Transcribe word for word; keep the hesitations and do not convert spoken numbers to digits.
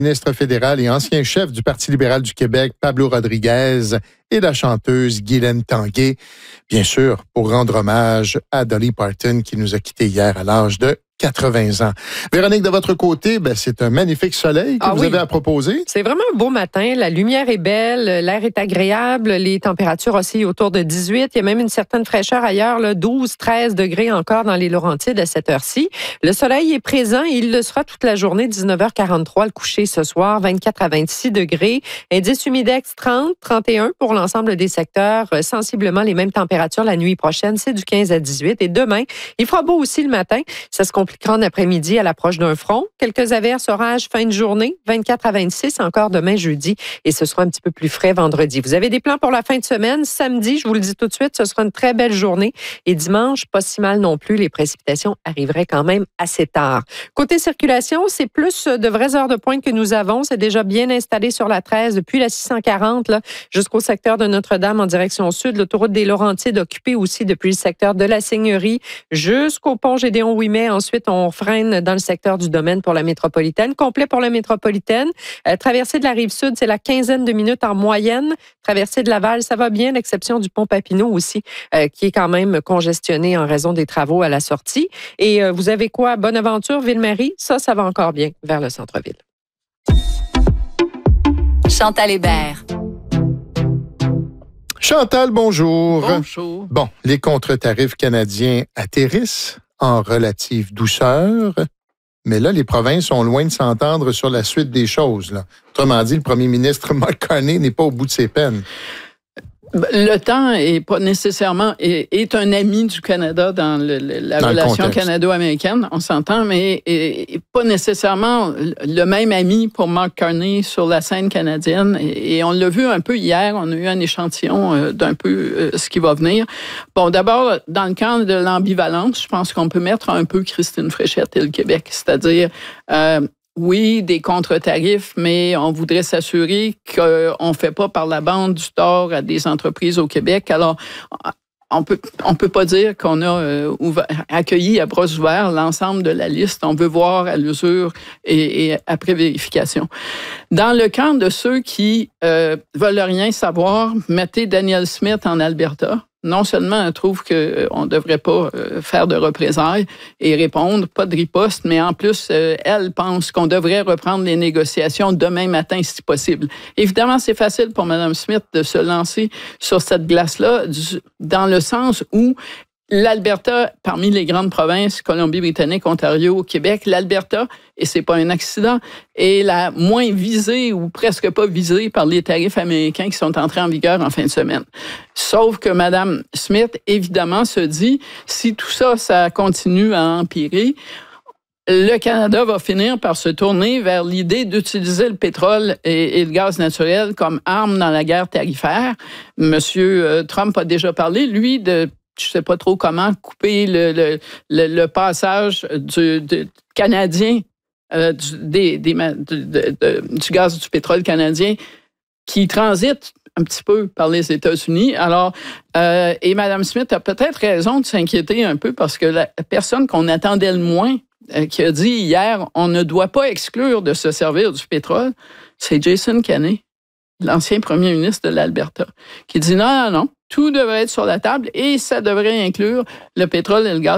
ministre fédéral et ancien chef du Parti libéral du Québec, Pablo Rodriguez, et la chanteuse Guylaine Tanguay, bien sûr, pour rendre hommage à Dolly Parton qui nous a quittés hier à l'âge de quatre-vingts ans. Véronique, de votre côté, ben, c'est un magnifique soleil que ah vous oui. avez à proposer. C'est vraiment un beau matin. La lumière est belle, l'air est agréable, les températures oscillent autour de dix-huit. Il y a même une certaine fraîcheur ailleurs, là, douze, treize degrés encore dans les Laurentides à cette heure-ci. Le soleil est présent et il le sera toute la journée, dix-neuf heures quarante-trois, le coucher ce soir, vingt-quatre à vingt-six degrés. Indice humidex trente, trente et un pour l'ensemble des secteurs. Sensiblement les mêmes températures la nuit prochaine, c'est du quinze à dix-huit. Et demain, il fera beau aussi le matin. Ça se compliquera en après-midi à l'approche d'un front. Quelques averses, orages, fin de journée, vingt-quatre à vingt-six, encore demain jeudi. Et ce sera un petit peu plus frais vendredi. Vous avez des plans pour la fin de semaine? Samedi, je vous le dis tout de suite, ce sera une très belle journée. Et dimanche, pas si mal non plus. Les précipitations arriveraient quand même assez tard. Côté circulation, c'est plus de vraies heures de pointe que nous avons. C'est déjà bien installé sur la treize depuis la six cent quarante là, jusqu'au secteur de Notre-Dame en direction sud. L'autoroute des Laurentides occupée aussi depuis le secteur de la Seigneurie jusqu'au pont Gédéon-Ouimet. Ensuite, on freine dans le secteur du domaine pour la métropolitaine. Complet pour la métropolitaine. Euh, traversée de la Rive-Sud, c'est la quinzaine de minutes en moyenne. Traversée de Laval, ça va bien, l'exception du pont Papineau aussi, euh, qui est quand même congestionné en raison des travaux à la sortie. Et euh, vous avez quoi? Bonaventure, Ville-Marie, ça, ça va encore bien vers le centre-ville. Chantal Hébert. Chantal, bonjour. Bonjour. Bon, les contre-tarifs canadiens atterrissent en relative douceur, mais là, les provinces sont loin de s'entendre sur la suite des choses, là. Autrement dit, le premier ministre Mark Carney n'est pas au bout de ses peines. Le temps est pas nécessairement est, est un ami du Canada dans le, le, la dans relation canado-américaine, on s'entend, mais est, est pas nécessairement le même ami pour Mark Carney sur la scène canadienne. Et, et on l'a vu un peu hier, on a eu un échantillon euh, d'un peu euh, ce qui va venir. Bon, d'abord, dans le cadre de l'ambivalence, je pense qu'on peut mettre un peu Christine Fréchette et le Québec, c'est-à-dire euh, oui, des contre-tarifs, mais on voudrait s'assurer qu'on ne fait pas par la bande du tort à des entreprises au Québec. Alors, on peut, on peut pas dire qu'on a euh, ouvert, accueilli à bras ouverts l'ensemble de la liste. On veut voir à l'usure et, et après vérification. Dans le camp de ceux qui euh, veulent rien savoir, mettez Danielle Smith en Alberta. Non seulement elle trouve qu'on ne devrait pas faire de représailles et répondre, pas de riposte, mais en plus, elle pense qu'on devrait reprendre les négociations demain matin, si possible. Évidemment, c'est facile pour Mme Smith de se lancer sur cette glace-là, dans le sens où l'Alberta, parmi les grandes provinces, Colombie-Britannique, Ontario, Québec, l'Alberta, et c'est pas un accident, est la moins visée ou presque pas visée par les tarifs américains qui sont entrés en vigueur en fin de semaine. Sauf que Mme Smith, évidemment, se dit, si tout ça, ça continue à empirer, le Canada va finir par se tourner vers l'idée d'utiliser le pétrole et, et le gaz naturel comme arme dans la guerre tarifaire. Monsieur Trump a déjà parlé, lui, de je ne sais pas trop comment couper le, le, le, le passage du, du canadien, euh, du, des, des, de, de, de, du gaz du pétrole canadien qui transite un petit peu par les États-Unis. Alors, euh, et Mme Smith a peut-être raison de s'inquiéter un peu parce que la personne qu'on attendait le moins, euh, qui a dit hier, on ne doit pas exclure de se servir du pétrole, c'est Jason Kenney, l'ancien premier ministre de l'Alberta, qui dit non, non, non, tout devrait être sur la table et ça devrait inclure le pétrole et le gaz